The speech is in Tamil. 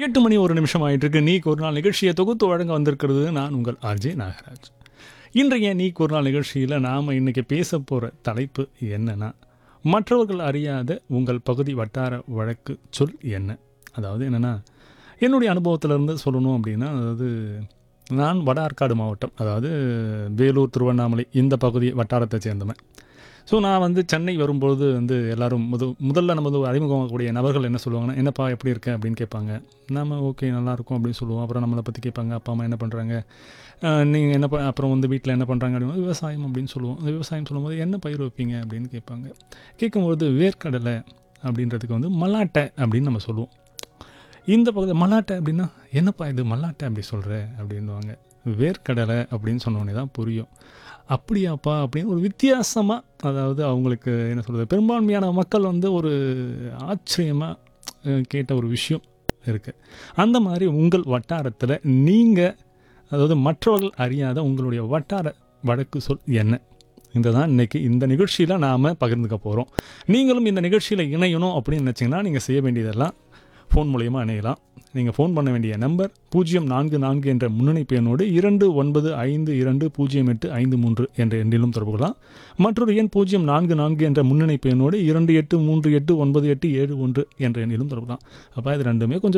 8 மணி 1 நிமிஷம் ஆயிட்டு இருக்கு. நீக்கு ஒரு நாள் நிகழ்ச்சியை தொகுத்து வழங்க வந்திருக்கிறது நான் உங்கள் ஆர்ஜே நாகராஜ். இன்றைய நீக்கு ஒரு நாள் நிகழ்ச்சியில் நாம் இன்றைக்கி பேச போகிற தலைப்பு என்னென்னா, மற்றவர்கள் அறியாத உங்கள் பகுதி வட்டார வழக்கு சொல் என்ன? அதாவது என்னென்னா, என்னுடைய அனுபவத்திலேருந்து சொல்லணும் அப்படின்னா, அதாவது நான் வட ஆற்காடு மாவட்டம், அதாவது வேலூர், திருவண்ணாமலை இந்த பகுதி வட்டாரத்தை சேர்ந்தவன். ஸோ நான் வந்து சென்னை வரும்பொழுது வந்து எல்லோரும் முதல்ல நம்ம அறிமுகமாகக்கூடிய நபர்கள் என்ன சொல்லுவாங்கன்னா, என்னப்பா எப்படி இருக்க அப்படின்னு கேட்பாங்க. நம்ம ஓகே நல்லாயிருக்கும் அப்படின்னு சொல்லுவோம். அப்புறம் நம்மளை பற்றி கேட்பாங்க, அப்பா அம்மா என்ன பண்ணுறாங்க, நீங்கள் என்ன அப்புறம் வந்து வீட்டில் என்ன பண்ணுறாங்க அப்படின்னா விவசாயம் அப்படின்னு சொல்லுவோம். அந்த விவசாயம் சொல்லும்போது என்ன பயிர் வைப்பீங்க அப்படின்னு கேட்பாங்க. கேட்கும்போது வேர்க்கடலை அப்படின்றதுக்கு வந்து மல்லாட்டை அப்படின்னு நம்ம சொல்லுவோம். இந்த பகுதி மல்லாட்டை அப்படின்னா என்னப்பா இது மல்லாட்டை அப்படி சொல்கிற அப்படின்வாங்க. வேர்க்கடலை அப்படின்னு சொன்னோடனே தான் புரியும். அப்படியாப்பா அப்படின்னு ஒரு வித்தியாசமாக, அதாவது அவங்களுக்கு என்ன சொல்கிறது, பெரும்பான்மையான மக்கள் வந்து ஒரு ஆச்சரியமாக கேட்ட ஒரு விஷயம் இருக்குது. அந்த மாதிரி உங்கள் வட்டாரத்தில் நீங்கள், அதாவது மற்றவர்கள் அறியாத உங்களுடைய வட்டார வழக்கு சொல் என்ன? இந்த தான் இன்றைக்கி இந்த நிகழ்ச்சியில் நாம் பகிர்ந்துக்க போகிறோம். நீங்களும் இந்த நிகழ்ச்சியில் இணையணும் அப்படின்னு நினச்சிங்கன்னா நீங்கள் செய்ய வேண்டியதெல்லாம் ஃபோன் மூலயமா இணையலாம். நீங்கள் ஃபோன் பண்ண வேண்டிய நம்பர் 044 என்ற முன்னணிப்பு எண்ணோடு 29520853 என்ற எண்ணிலும் தொடர்பு கொள்ளலாம். மற்றொரு எண் 044 என்ற முன்னணிப்பு எண்ணோடு 28389871 என்ற எண்ணிலும் தொடர்பு கொள்ளலாம். அப்போ இது ரெண்டுமே கொஞ்சம்